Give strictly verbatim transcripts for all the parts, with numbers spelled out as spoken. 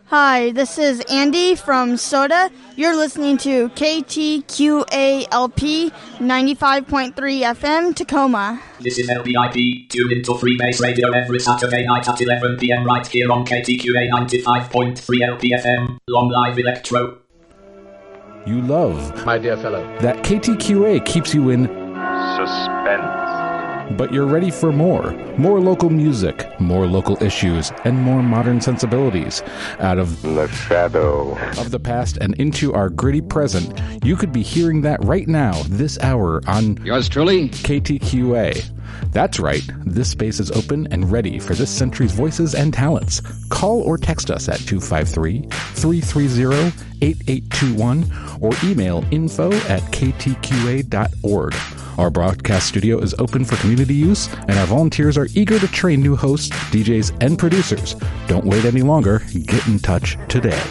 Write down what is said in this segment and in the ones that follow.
Hi, this is Andy from Soda. You're listening to K T Q A L P ninety-five point three F M, Tacoma. This is L P I P. Tune into Freebase Radio every Saturday night at eleven p.m. right here on K T Q A ninety-five point three L P F M. Long live Electro. You love, my dear fellow, that K T Q A keeps you in suspense. But you're ready for more. More local music, more local issues, and more modern sensibilities. Out of the shadow of the past and into our gritty present, you could be hearing that right now, this hour on yours truly, K T Q A. That's right, this space is open and ready for this century's voices and talents. Call or text us at two five three, three three zero, eight eight two one or email info at k t q a dot org. Our broadcast studio is open for community use, and our volunteers are eager to train new hosts, D Js, and producers. Don't wait any longer. Get in touch today.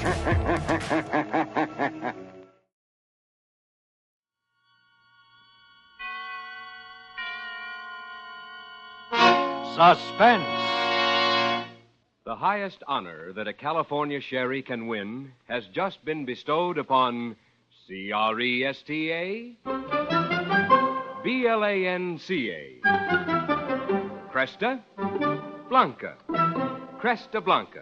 Suspense. The highest honor that a California sherry can win has just been bestowed upon C R E S T A, B L A N C A, Cresta Blanca, Cresta Blanca.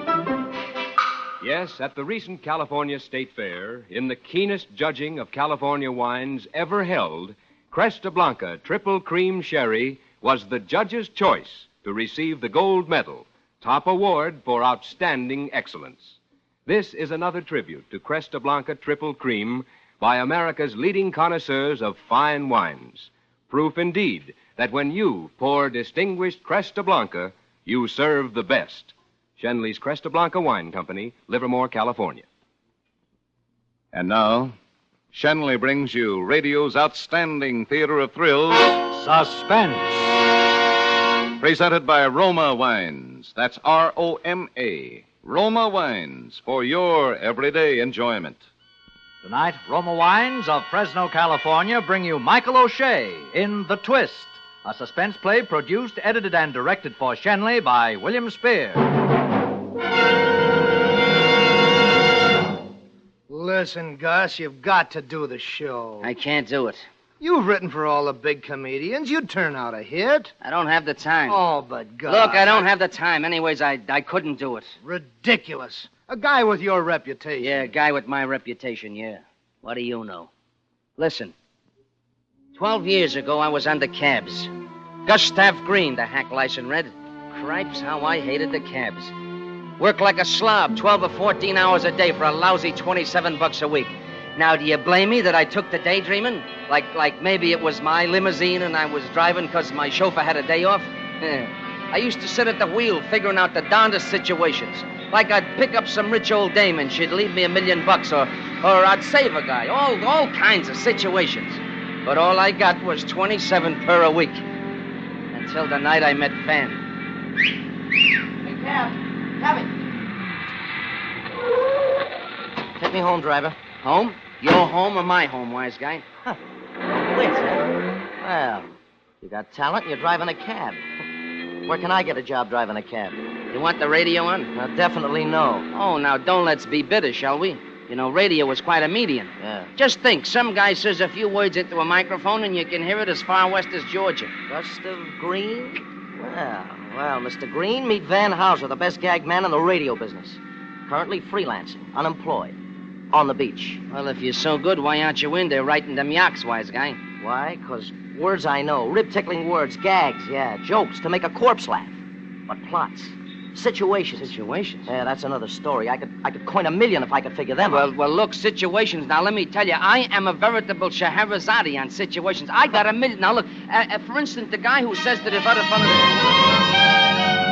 Yes, at the recent California State Fair, in the keenest judging of California wines ever held, Cresta Blanca Triple Cream Sherry was the judge's choice to receive the gold medal, top award for outstanding excellence. This is another tribute to Cresta Blanca Triple Cream by America's leading connoisseurs of fine wines. Proof indeed that when you pour distinguished Cresta Blanca, you serve the best. Shenley's Cresta Blanca Wine Company, Livermore, California. And now, Shenley brings you radio's outstanding theater of thrills, Suspense. Presented by Roma Wines. That's R O M A. Roma Wines, for your everyday enjoyment. Tonight, Roma Wines of Fresno, California, bring you Michael O'Shea in The Twist, a suspense play produced, edited, and directed for Shenley by William Spear. Listen, Gus, you've got to do the show. I can't do it. You've written for all the big comedians. You'd turn out a hit. I don't have the time. Oh, but Gus... Look, I don't have the time. Anyways, I, I couldn't do it. Ridiculous. A guy with your reputation. Yeah, a guy with my reputation, yeah. What do you know? Listen. Twelve years ago, I was under cabs. Gustav Green, the hack license read. Cripes, how I hated the cabs. Work like a slob, twelve or fourteen hours a day for a lousy twenty-seven bucks a week. Now, do you blame me that I took to daydreaming? Like like maybe it was my limousine and I was driving because my chauffeur had a day off? I used to sit at the wheel figuring out the darndest situations. Like I'd pick up some rich old dame and she'd leave me a million bucks, or or I'd save a guy. All all kinds of situations. But all I got was twenty-seven per a week. Until the night I met Van. Hey, Cab. Cabby. Take me home, driver. Home? Your home or my home, wise guy? Huh. Wait, huh? Well, you got talent and you're driving a cab. Where can I get a job driving a cab? You want the radio on? Uh, definitely no. Oh, now don't let's be bitter, shall we? You know, radio is quite a medium. Yeah. Just think, some guy says a few words into a microphone and you can hear it as far west as Georgia. Gustav Green? Well, well, Mister Green, meet Van Hauser, the best gag man in the radio business. Currently freelancing, unemployed, on the beach. Well, if you're so good, why aren't you in there writing them yaks, wise guy? Why? Because words I know, rib-tickling words, gags, yeah, jokes to make a corpse laugh. But plots, situations. Situations? Yeah, that's another story. I could I could coin a million if I could figure them well, out. Well, look, situations. Now, let me tell you, I am a veritable Scheherazade on situations. I got a million. Now, look, uh, uh, for instance, the guy who says that if out of front of the...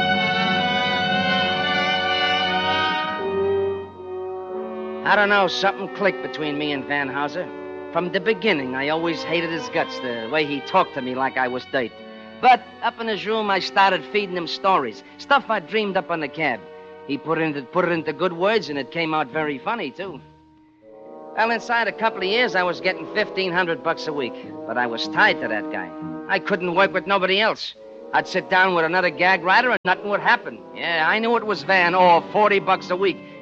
I don't know, something clicked between me and Van Hauser. From the beginning, I always hated his guts, the way he talked to me like I was dirt. But up in his room, I started feeding him stories, stuff I dreamed up on the cab. He put it into, put it into good words, and it came out very funny, too. Well, inside a couple of years, I was getting fifteen hundred bucks a week, but I was tied to that guy. I couldn't work with nobody else. I'd sit down with another gag writer, and nothing would happen. Yeah, I knew it was Van, or forty bucks a week.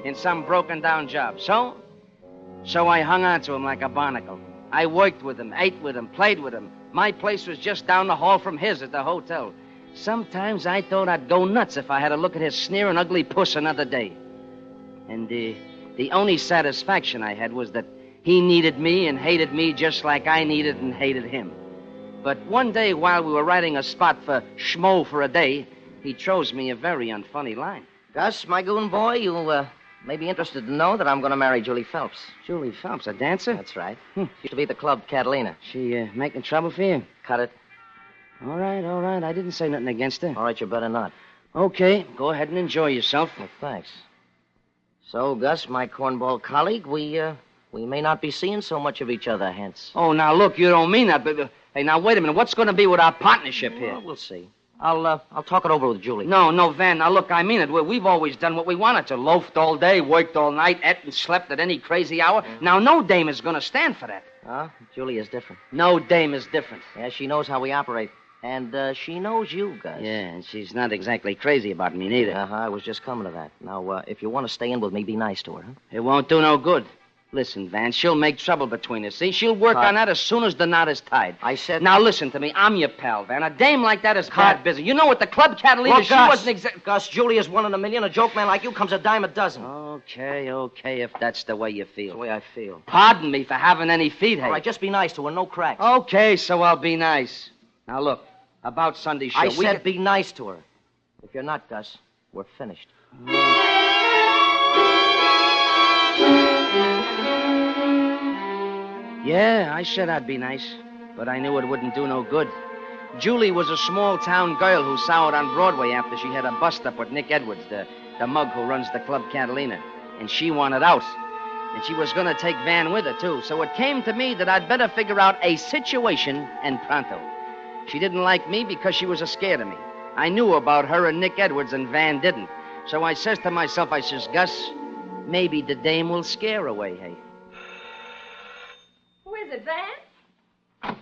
in some broken-down job. So? So I hung on to him like a barnacle. I worked with him, ate with him, played with him. My place was just down the hall from his at the hotel. Sometimes I thought I'd go nuts if I had to look at his sneering, ugly puss another day. And uh, the only satisfaction I had was that he needed me and hated me just like I needed and hated him. But one day while we were writing a spot for Schmo for a Day, he throws me a very unfunny line. Gus, my goon boy, you uh, may be interested to know that I'm going to marry Julie Phelps. Julie Phelps, a dancer? That's right. Hmm. She used to be at the club Catalina. She uh, making trouble for you? Cut it. All right, all right. I didn't say nothing against her. All right, you better not. Okay, go ahead and enjoy yourself. Well, thanks. So, Gus, my cornball colleague, we, uh, we may not be seeing so much of each other hence. Oh, now, look, you don't mean that, but... Uh, hey, now, wait a minute. What's going to be with our partnership here? Well, we'll see. I'll, uh, I'll talk it over with Julie. No, no, Van. Now, look, I mean it. We- We've always done what we wanted to. Loafed all day, worked all night, ate and slept at any crazy hour. Yeah. Now, no dame is going to stand for that. Huh? Julie is different. No dame is different. Yeah, she knows how we operate. And uh, she knows you, Gus. Yeah, and she's not exactly crazy about me, neither. Uh-huh, I was just coming to that. Now, uh, if you want to stay in with me, be nice to her, huh? It won't do no good. Listen, Van, she'll make trouble between us. See, she'll work Cut. on that as soon as the knot is tied. I said... Now, listen to me. I'm your pal, Van. A dame like that is Cut. bad business. You know what? The club Catalina, Look, she Gus, wasn't exactly... Gus, Julie is one in a million. A joke man like you comes a dime a dozen. Okay, okay, if that's the way you feel. That's the way I feel. Pardon me for having any feet, hey. All right, just be nice to her. No cracks. Okay, so I'll be nice. Now, look, about Sunday show... I we said can- be nice to her. If you're not, Gus, we're finished. Yeah, I said I'd be nice, but I knew it wouldn't do no good. Julie was a small-town girl who soured on Broadway after she had a bust-up with Nick Edwards, the, the mug who runs the Club Catalina, and she wanted out. And she was going to take Van with her, too, so it came to me that I'd better figure out a situation and pronto. She didn't like me because she was scared of me. I knew about her and Nick Edwards, and Van didn't. So I says to myself, I says, Gus, maybe the dame will scare her away, hey? Who is it, Van?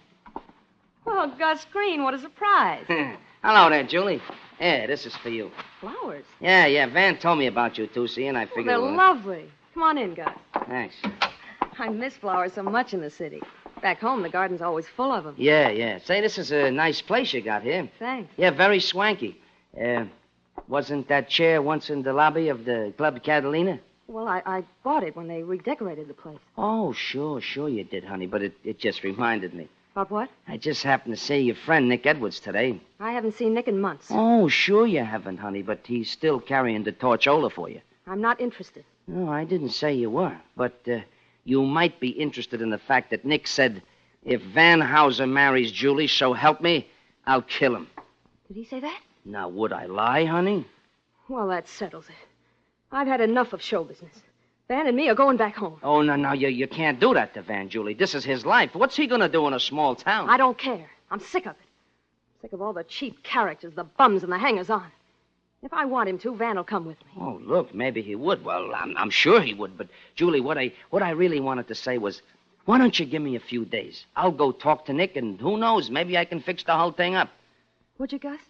Oh, Gus Green, what a surprise. Hello there, Julie. Yeah, this is for you. Flowers. Yeah, yeah, Van told me about you, too, see, and I Oh, figured... they're well, lovely. Come on in, Gus. Thanks. I miss flowers so much in the city. Back home, the garden's always full of them. Yeah, yeah. Say, this is a nice place you got here. Thanks. Yeah, very swanky. Uh, wasn't that chair once in the lobby of the Club Catalina? Well, I, I bought it when they redecorated the place. Oh, sure, sure you did, honey, but it, it just reminded me. About what? I just happened to see your friend Nick Edwards today. I haven't seen Nick in months. Oh, sure you haven't, honey, but he's still carrying the torchola for you. I'm not interested. No, I didn't say you were, but uh, you might be interested in the fact that Nick said, if Van Houser marries Julie, so help me, I'll kill him. Did he say that? Now, would I lie, honey? Well, that settles it. I've had enough of show business. Van and me are going back home. Oh, no, no, you, you can't do that to Van, Julie. This is his life. What's he going to do in a small town? I don't care. I'm sick of it. Sick of all the cheap characters, the bums, and the hangers-on. If I want him to, Van will come with me. Oh, look, maybe he would. Well, I'm, I'm sure he would. But, Julie, what I, what I really wanted to say was, why don't you give me a few days? I'll go talk to Nick, and who knows, maybe I can fix the whole thing up. Would you, Gus?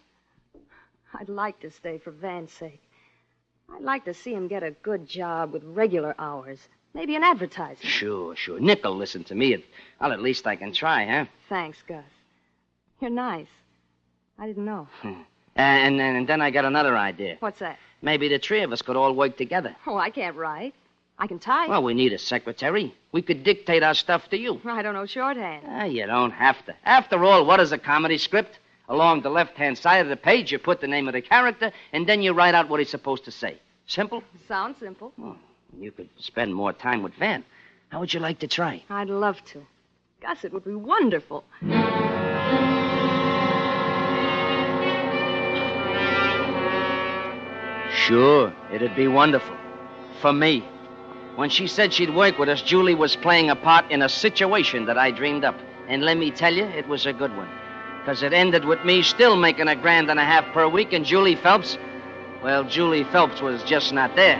I'd like to stay for Van's sake. I'd like to see him get a good job with regular hours. Maybe an advertisement. Sure, sure. Nick will listen to me. Well, at least I can try, huh? Thanks, Gus. You're nice. I didn't know. And, and, and then I got another idea. What's that? Maybe the three of us could all work together. Oh, I can't write. I can type. Well, we need a secretary. We could dictate our stuff to you. I don't know shorthand. Ah, you don't have to. After all, what is a comedy script? Along the left-hand side of the page, you put the name of the character, and then you write out what he's supposed to say. Simple? Sounds simple. Well, you could spend more time with Van. How would you like to try? I'd love to. Gus, it would be wonderful. Sure, it'd be wonderful. For me. When she said she'd work with us, Julie was playing a part in a situation that I dreamed up. And let me tell you, it was a good one. Because it ended with me still making a grand and a half per week, and Julie Phelps, well, Julie Phelps was just not there.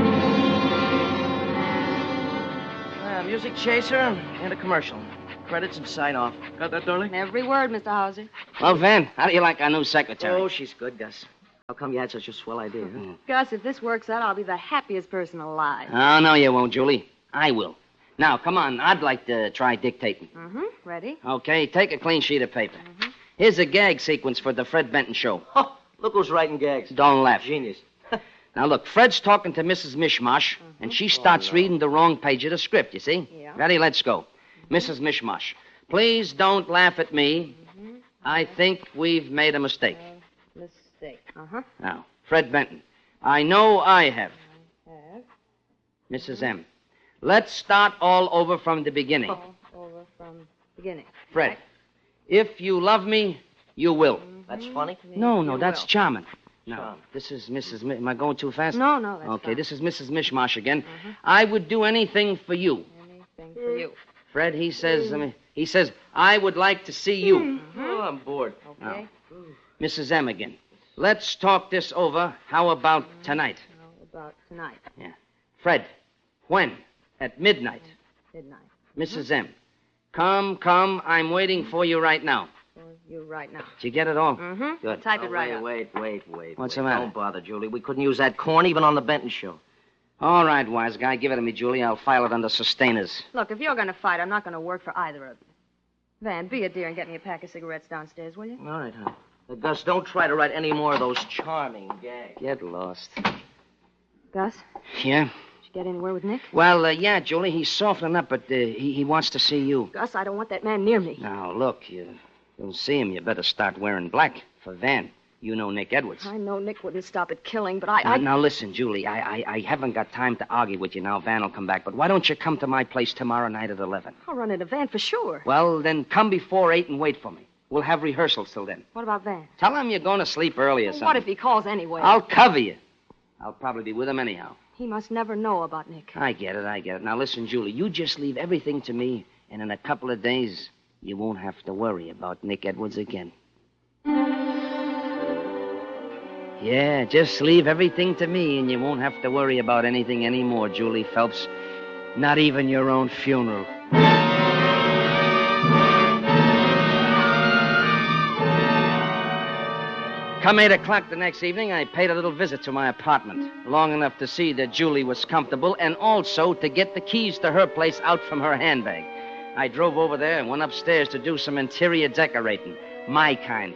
Uh, music chaser and a commercial. Credits and sign off. Got that, darling? Every word, Mister Hauser. Well, Van, how do you like our new secretary? Oh, she's good, Gus. How come you had such a swell idea, huh? Gus, if this works out, I'll be the happiest person alive. Oh, no, you won't, Julie. I will. Now, come on. I'd like to try dictating. Mm-hmm. Ready? Okay, take a clean sheet of paper. Mm-hmm. Here's a gag sequence for the Fred Benton show. Oh, look who's writing gags. Don't laugh. Genius. Now, look, Fred's talking to Missus Mishmash, mm-hmm. and she starts oh, no. reading the wrong page of the script, you see? Yeah. Ready? Let's go. Missus Mishmash, please don't laugh at me. Mm-hmm. I think we've made a mistake. Uh, mistake. Uh-huh. Now, Fred Benton, I know I have. I have. Missus Mm-hmm. M, let's start all over from the beginning. All over from the beginning. Fred, right. If you love me, you will. Mm-hmm. That's funny? No, no, you that's will. charming. No, Charming. This is Missus Mi- Am I going too fast? No, no, that's Okay, fine. this is Missus Mishmash again. Mm-hmm. I would do anything for you. Anything for you. Fred, he says, I mean, he says, I would like to see you. Mm-hmm. Oh, I'm bored. Okay. Now, Missus M again. Let's talk this over. How about tonight? How about tonight? Yeah. Fred, when? At midnight. Midnight. Missus M, come, come. I'm waiting for you right now. For you right now. Did you get it all? Mm-hmm. Good. Type Oh, it right wait, up. wait, wait, wait. What's wait. the matter? Don't bother, Julie. We couldn't use that corn even on the Benton show. All right, wise guy. Give it to me, Julie. I'll file it under sustainers. Look, if you're going to fight, I'm not going to work for either of you. Van, be a dear and get me a pack of cigarettes downstairs, will you? All right, honey. But Gus, don't try to write any more of those charming gags. Get lost. Gus, Yeah? did you get anywhere with Nick? Well, uh, yeah, Julie, he's softening up, but uh, he, he wants to see you. Gus, I don't want that man near me. Now, look, you don't see him. You better start wearing black for Van. You know Nick Edwards. I know Nick wouldn't stop at killing, but I... Now, I... now listen, Julie, I, I I haven't got time to argue with you now. Van will come back, but why don't you come to my place tomorrow night at eleven? I'll run in a van for sure. Well, then come before eight and wait for me. We'll have rehearsals till then. What about Van? Tell him you're going to sleep early or Well, something. what if he calls anyway? I'll cover you. I'll probably be with him anyhow. He must never know about Nick. I get it, I get it. Now, listen, Julie, you just leave everything to me, and in a couple of days, you won't have to worry about Nick Edwards again. Yeah, just leave everything to me, and you won't have to worry about anything anymore, Julie Phelps. Not even your own funeral. Come eight o'clock the next evening, I paid a little visit to my apartment, long enough to see that Julie was comfortable and also to get the keys to her place out from her handbag. I drove over there and went upstairs to do some interior decorating. My kind.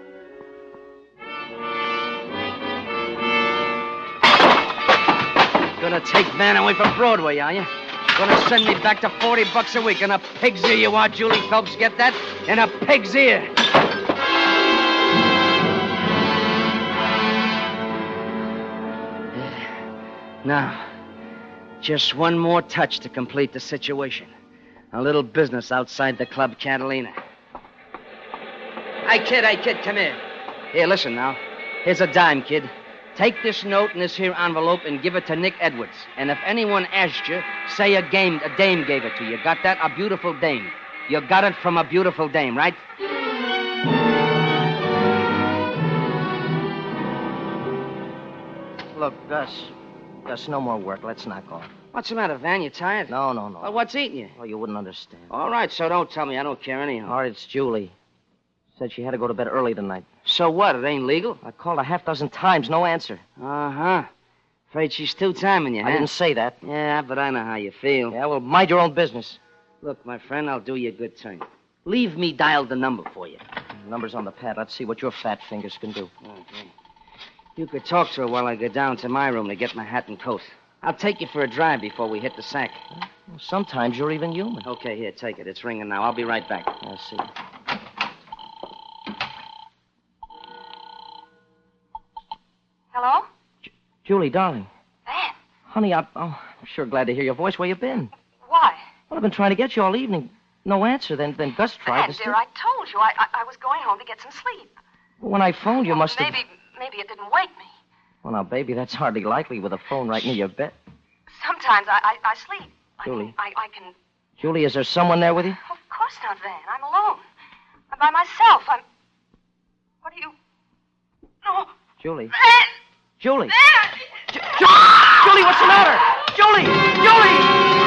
Gonna take Van away from Broadway, are you? Gonna send me back to forty bucks a week. And a pig's ear you are, Julie Phelps. Get that? And a pig's ear. Now, just one more touch to complete the situation. A little business outside the Club Catalina. Hey, kid, hey, kid, come here. Here, listen now. Here's a dime, kid. Take this note in this here envelope and give it to Nick Edwards. And if anyone asks you, say a, game, a dame gave it to you. Got that? A beautiful dame. You got it from a beautiful dame, right? Look, Gus. Gus, no more work. Let's knock off. What's the matter, Van? You tired? No, no, no. Well, what's eating you? Oh, you wouldn't understand. All right, so don't tell me. I don't care anyhow. All right, it's Julie. Said she had to go to bed early tonight. So what? It ain't legal? I called a half dozen times, no answer. Uh-huh. Afraid she's two-timing you, huh? I didn't say that. Yeah, but I know how you feel. Yeah, well, mind your own business. Look, my friend, I'll do you a good turn. Leave me dial the number for you. The number's on the pad. Let's see what your fat fingers can do. Okay. You could talk to her while I go down to my room to get my hat and coat. I'll take you for a drive before we hit the sack. Well, sometimes you're even human. Okay, here, take it. It's ringing now. I'll be right back. I'll see. Hello? J- Julie, darling. Van? Honey, I, oh, I'm sure glad to hear your voice. Where you been? Why? Well, I've been trying to get you all evening. No answer. Then, then Gus tried Van, to... dear, I told you. I, I I was going home to get some sleep. When I phoned, you must have... Maybe, maybe it didn't wake me. Well, now, baby, that's hardly likely with a phone right near your bed. Sometimes I, I, I sleep. Julie. I, I, I can... Julie, is there someone there with you? Of course not, Van. I'm alone. I'm by myself. I'm... What are you... No. Julie. Van! Julie. Van! Ju- Ju- Julie, what's the matter? Julie! Julie!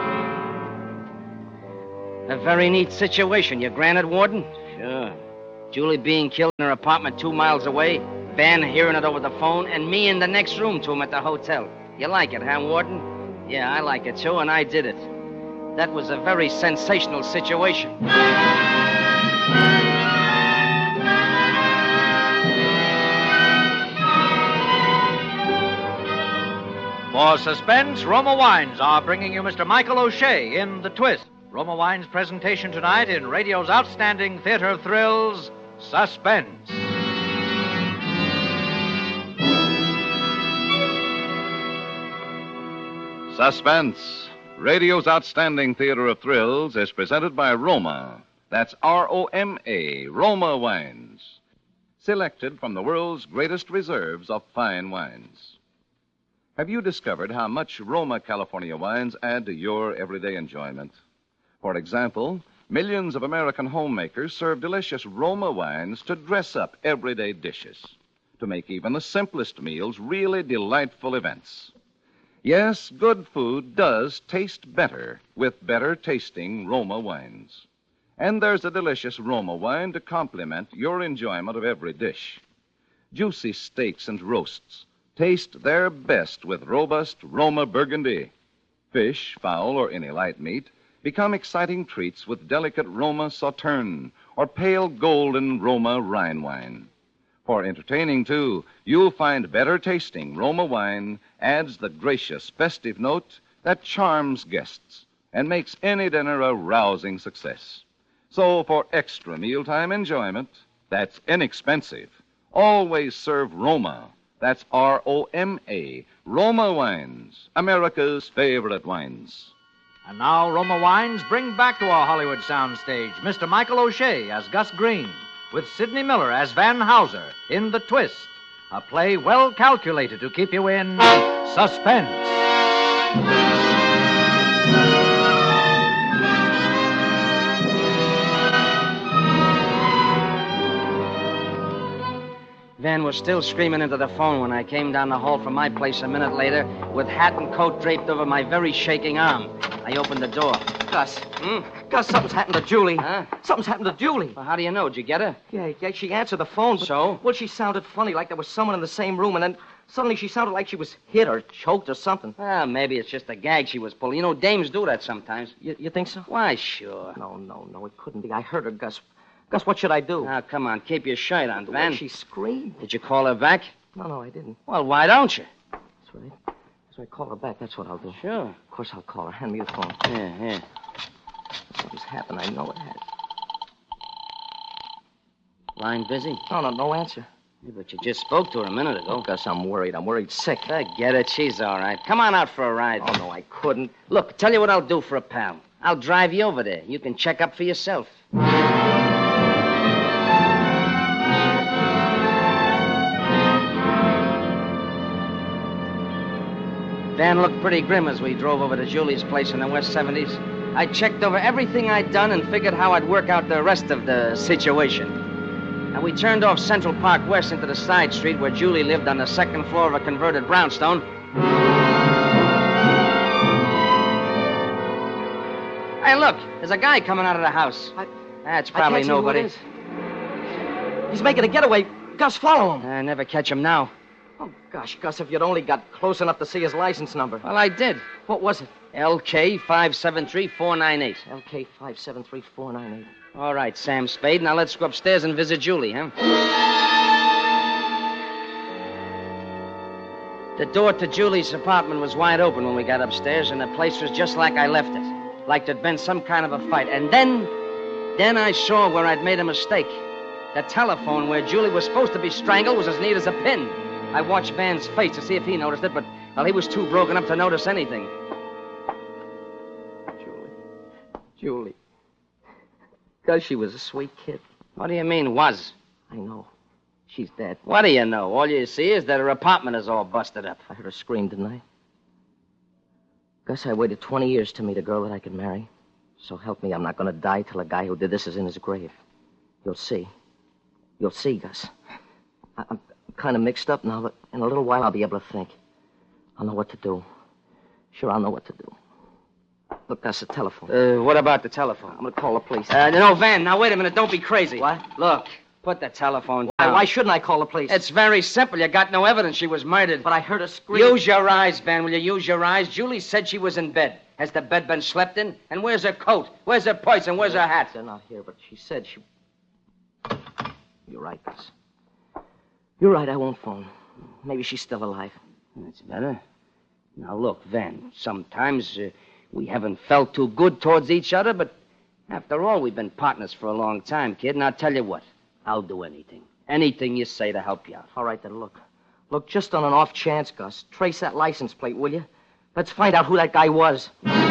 A very neat situation, you granted, Warden? Sure. Julie being killed in her apartment two miles away, Van hearing it over the phone, and me in the next room to him at the hotel. You like it, huh, Warden? Yeah, I like it, too, and I did it. That was a very sensational situation. For Suspense, Roma Wines are bringing you Mister Michael O'Shea in The Twist. Roma Wines' presentation tonight in radio's outstanding theater of thrills, Suspense. Suspense, radio's outstanding theater of thrills, is presented by Roma. That's R O M A, Roma Wines. Selected from the world's greatest reserves of fine wines. Have you discovered how much Roma California wines add to your everyday enjoyment? For example, millions of American homemakers serve delicious Roma wines to dress up everyday dishes, to make even the simplest meals really delightful events. Yes, good food does taste better with better tasting Roma wines. And there's a delicious Roma wine to complement your enjoyment of every dish. Juicy steaks and roasts taste their best with robust Roma Burgundy. Fish, fowl, or any light meat become exciting treats with delicate Roma Sauterne or pale golden Roma Rhine wine. For entertaining, too, you'll find better tasting Roma wine adds the gracious, festive note that charms guests and makes any dinner a rousing success. So, for extra mealtime enjoyment that's inexpensive, always serve Roma. That's R O M A, Roma Wines, America's favorite wines. And now Roma Wines bring back to our Hollywood soundstage Mister Michael O'Shea as Gus Green, with Sidney Miller as Van Hauser in The Twist, a play well calculated to keep you in suspense. Van was still screaming into the phone when I came down the hall from my place a minute later with hat and coat draped over my very shaking arm. I opened the door. Gus. Hmm? Gus, something's happened to Julie. Huh? Something's happened to Julie. Well, how do you know? Did you get her? Yeah, yeah, she answered the phone. But, so? Well, she sounded funny, like there was someone in the same room, and then suddenly she sounded like she was hit or choked or something. Well, maybe it's just a gag she was pulling. You know, dames do that sometimes. You, you think so? Why, sure. No, no, no, it couldn't be. I heard her, Gus. Gus, what should I do? Now, come on, keep your shirt on, The Van. way she screamed. Did you call her back? No, no, I didn't. Well, why don't you? That's right. That's right. Call her back. That's what I'll do. Sure. Of course, I'll call her. Hand me the phone. Yeah, yeah. Something's happened. I know it has. Line busy? No, no, no answer. Yeah, but you just spoke to her a minute ago. Oh, Gus, I'm worried. I'm worried sick. Forget it. She's all right. Come on out for a ride. Oh, no, I couldn't. Look, tell you what I'll do for a pal. I'll drive you over there. You can check up for yourself. Van looked pretty grim as we drove over to Julie's place in the West seventies. I checked over everything I'd done and figured how I'd work out the rest of the situation. And we turned off Central Park West into the side street where Julie lived on the second floor of a converted brownstone. Hey, look, there's a guy coming out of the house. I, That's I probably can't see who nobody. it is. He's making a getaway. Gus, follow him. I never catch him now. Oh, gosh, Gus, if you'd only got close enough to see his license number. Well, I did. What was it? L K five seven three four nine eight. L K five seven three four nine eight. All right, Sam Spade. Now let's go upstairs and visit Julie, huh? The door to Julie's apartment was wide open when we got upstairs, and the place was just like I left it. Like there'd been some kind of a fight. And then, then I saw where I'd made a mistake. The telephone where Julie was supposed to be strangled was as neat as a pin. I watched Van's face to see if he noticed it, but, well, he was too broken up to notice anything. Julie. Julie. Gus, she was a sweet kid. What do you mean, was? I know. She's dead. What do you know? All you see is that her apartment is all busted up. I heard her scream, didn't I? Gus, I waited twenty years to meet a girl that I could marry. So help me, I'm not going to die till the guy who did this is in his grave. You'll see. You'll see, Gus. I- I'm kind of mixed up now, but in a little while I'll be able to think. I'll know what to do. Sure, I'll know what to do. Look, Gus, the telephone. Uh, what about the telephone? I'm going to call the police. Uh, no, Van, now wait a minute. Don't be crazy. What? Look, Put the telephone Why, down. why shouldn't I call the police? It's very simple. You got no evidence she was murdered. But I heard her scream. Use your eyes, Van. Will you use your eyes? Julie said she was in bed. Has the bed been slept in? And where's her coat? Where's her purse? And where's her hat? They're not here, but she said she... You're right, Gus. You're right, I won't phone. Maybe she's still alive. That's better. Now, look, Van, sometimes uh, we haven't felt too good towards each other, but after all, we've been partners for a long time, kid. And I'll tell you what, I'll do anything. Anything you say to help you out. All right, then, look. Look, just on an off chance, Gus, trace that license plate, will you? Let's find out who that guy was.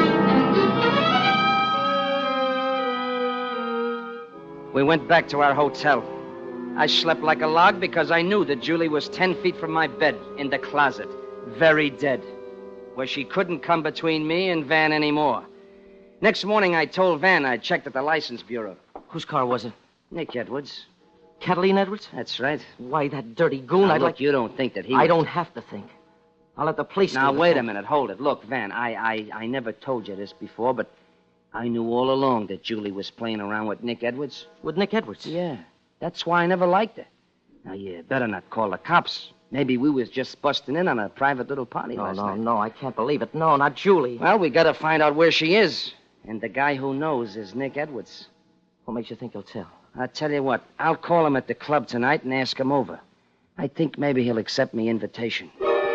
We went back to our hotel. I slept like a log because I knew that Julie was ten feet from my bed in the closet, very dead, where she couldn't come between me and Van anymore. Next morning, I told Van I checked at the license bureau. Whose car was it? Nick Edwards. Catalina Edwards? That's right. Why, that dirty goon, Now, I'd look, like... you don't think that he I was... don't have to think. I'll let the police Now, do the wait thing. a minute. Hold it. Look, Van, I, I, I never told you this before, but I knew all along that Julie was playing around with Nick Edwards. With Nick Edwards? Yeah. That's why I never liked her. Now, you better not call the cops. Maybe we was just busting in on a private little party No, last no, night. no, I can't believe it. No, not Julie. Well, we gotta find out where she is. And the guy who knows is Nick Edwards. What makes you think he'll tell? I'll tell you what. I'll call him at the club tonight and ask him over. I think maybe he'll accept me invitation.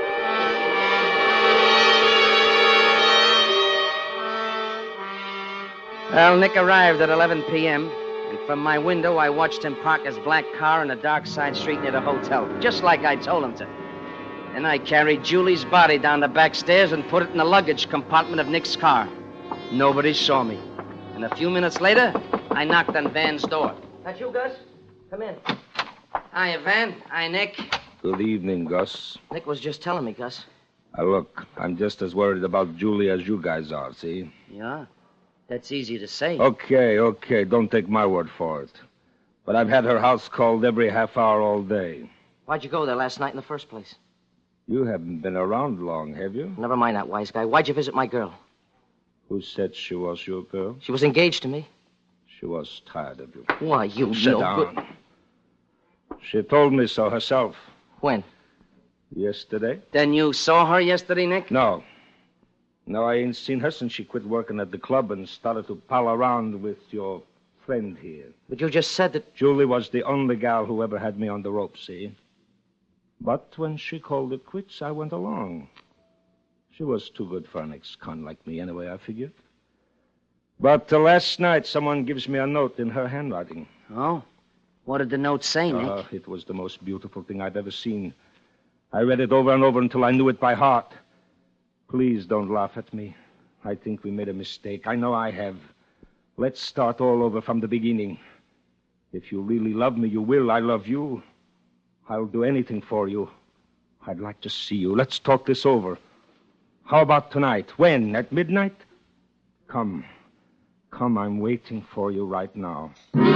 Well, Nick arrived at eleven p.m., and from my window, I watched him park his black car on a dark side street near the hotel, just like I told him to. Then I carried Julie's body down the back stairs and put it in the luggage compartment of Nick's car. Nobody saw me. And a few minutes later, I knocked on Van's door. That you, Gus? Come in. Hiya, Van. Hi, Nick. Good evening, Gus. Nick was just telling me, Gus. Uh, look, I'm just as worried about Julie as you guys are, see? Yeah? That's easy to say. Okay, okay, don't take my word for it. But I've had her house called every half hour all day. Why'd you go there last night in the first place? You haven't been around long, have you? Never mind that, wise guy. Why'd you visit my girl? Who said she was your girl? She was engaged to me. She was tired of you. Why, you Sit no down. good... She told me so herself. When? Yesterday. Then you saw her yesterday, Nick? No. No, I ain't seen her since she quit working at the club and started to pal around with your friend here. But you just said that... Julie was the only gal who ever had me on the rope, see? But when she called it quits, I went along. She was too good for an ex-con like me anyway, I figured. But uh, last night, someone gives me a note in her handwriting. Oh? What did the note say, Nick? Uh, it was the most beautiful thing I've ever seen. I read it over and over until I knew it by heart. Please don't laugh at me. I think we made a mistake. I know I have. Let's start all over from the beginning. If you really love me, you will. I love you. I'll do anything for you. I'd like to see you. Let's talk this over. How about tonight? When? At midnight? Come. Come, I'm waiting for you right now.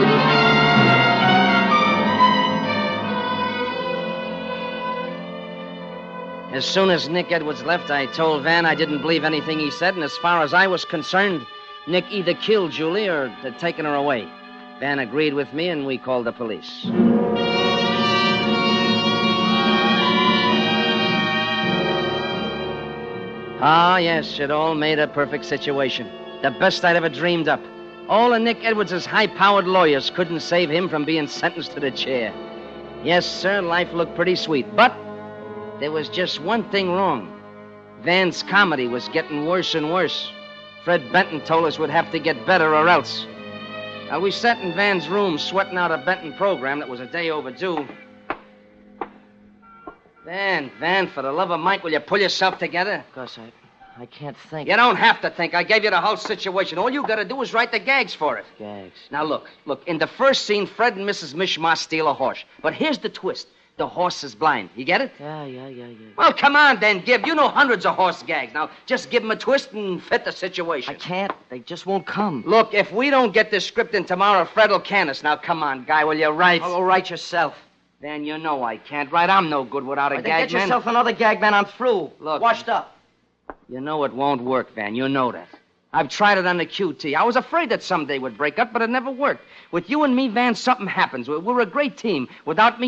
As soon as Nick Edwards left, I told Van I didn't believe anything he said, and as far as I was concerned, Nick either killed Julie or had taken her away. Van agreed with me, and we called the police. Ah, yes, it all made a perfect situation. The best I'd ever dreamed up. All of Nick Edwards' high-powered lawyers couldn't save him from being sentenced to the chair. Yes, sir, life looked pretty sweet, but there was just one thing wrong. Van's comedy was getting worse and worse. Fred Benton told us we'd have to get better or else. Now, we sat in Van's room sweating out a Benton program that was a day overdue. Van, Van, for the love of Mike, will you pull yourself together? Gus, I, I can't think. You don't have to think. I gave you the whole situation. All you gotta do is write the gags for it. Gags. Now, look, look, in the first scene, Fred and Missus Mishmar steal a horse. But here's the twist. The horse is blind. You get it? Yeah, yeah, yeah, yeah. Well, come on, then, Gib. You know hundreds of horse gags. Now, just give them a twist and fit the situation. I can't. They just won't come. Look, if we don't get this script in tomorrow, Fred will can us. Now, come on, guy, will you write? I'll write yourself. Then you know I can't write. I'm no good without a Right, gag, get man. yourself another gag, man. I'm through. Look. Washed up. You know it won't work, Van. You know that. I've tried it on the Q T. I was afraid that someday would break up, but it never worked. With you and me, Van, something happens. We're we're a great team. Without me,